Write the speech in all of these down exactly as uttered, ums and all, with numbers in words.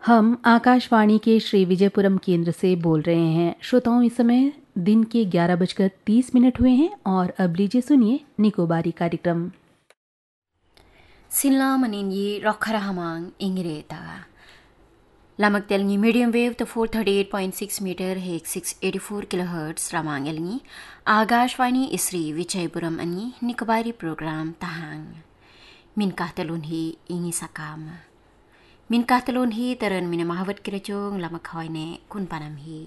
हम आकाशवाणी के श्री विजयपुरम केंद्र से बोल रहे हैं। श्रोताओं, इस समय दिन के ग्यारह बजकर तीस मिनट हुए हैं और अब लीजिए सुनिए निकोबारी कार्यक्रम। Sinla maninyi rokhara hamang ingreta. Lamak telngi medium wave to four thirty-eight point six meter hek six eighty-four kilohertz ramang elngi Agashwani isri Vijayapuram ani Nikobari program tahang. Min kahtalun hi ingi sakam. Min kahtalun hi taran min mahavat kirachong lamak hoine kun panam hi.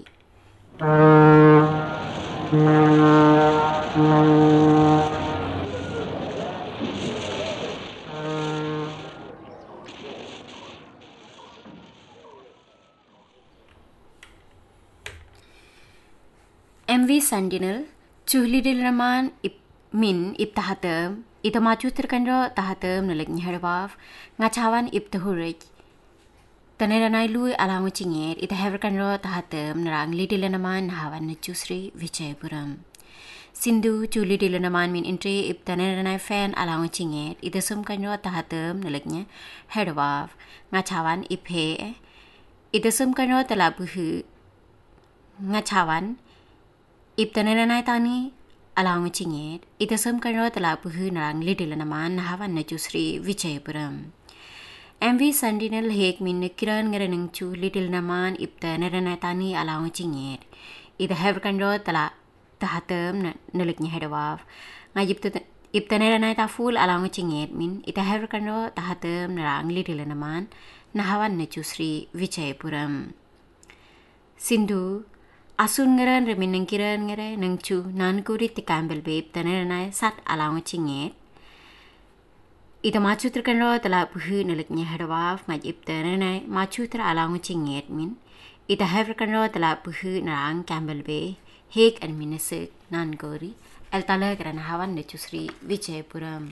M V Sentinel Chuhlidil Raman ip min ip tahatem itamachu terkandro tahatem nalek nyherwaf ngachawan ip tahurik taneranai lui alangu chinget ita heverkandro tahatem narang lidilanaman hawan chusri Vijayapuram Sindhu Chuhlidilanaman min intri ip taneranai fan alangu chinget ita sumkandro tahatem naleknya herwaf ngachawan ip he ita sumkandro talabuhu ngachawan Ip taneranay tani alang chinget itasam kanro talapuhu narang lidil naman nahawan na chusri Vijayapuram. M V Sentinel hek min kiran ngaranang chu lidil naman ip taneranay tani alang chinget ita hever kanro tala tahatem naliknya hedawaf ngajip ip taneranay ta full alang chinget min ita hever kanro tahatem narang lidil naman nahawan na chusri Vijayapuram. Sindhu Asun ngaran remin nang kiran ngare nang chu nan kuri ti kambel beb taneranay sat alang chinget ita machu terkanro tala puhu naliknya hadawaf ngajip taneranay machu ter alang chinget min ita hever kanro tala puhu narang kambel be hek an minasik nan kuri el tala karan hawan ne chusri Vijayapuram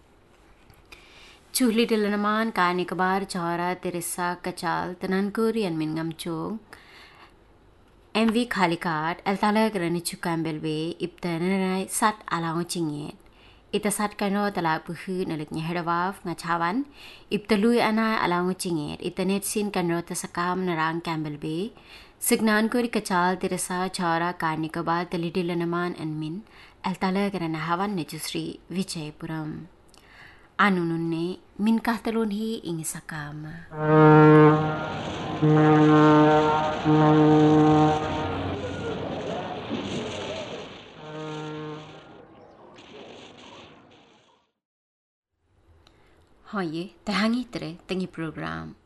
Chuhli dilanaman ka Nicobar chora teresa kachal tanan kuri an min ngam chong M V Khalikat altala grani chukambel be iptananay sat alango chinget ita sat kano tala puhu naliknya hedawaf ngachawan iptalui ana alango chinget itanet sin kano tasakam narang kambel be signan kuri kachal tirasa chara karnikaba talidilanaman anmin altala grana hawan ne chusri Vijayapuram anununne min kahtalon hi ingisakam Hoye, tahangi tere tengi program